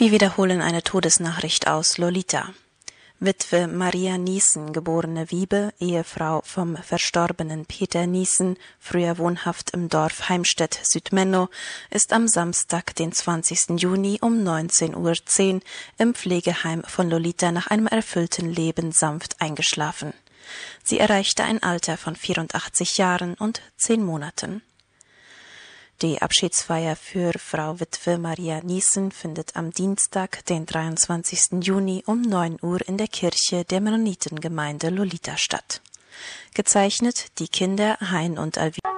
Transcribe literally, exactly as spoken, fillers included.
Wir wiederholen eine Todesnachricht aus Lolita. Witwe Maria Niesen, geborene Wiebe, Ehefrau vom verstorbenen Peter Niesen, früher wohnhaft im Dorf Heimstedt Südmenno, ist am Samstag, den zwanzigsten Juni um neunzehn Uhr zehn im Pflegeheim von Lolita nach einem erfüllten Leben sanft eingeschlafen. Sie erreichte ein Alter von vierundachtzig Jahren und zehn Monaten. Die Abschiedsfeier für Frau Witwe Maria Niesen findet am Dienstag, den dreiundzwanzigsten Juni um neun Uhr in der Kirche der Mennonitengemeinde Lolita statt. Gezeichnet die Kinder Hein und Alvin.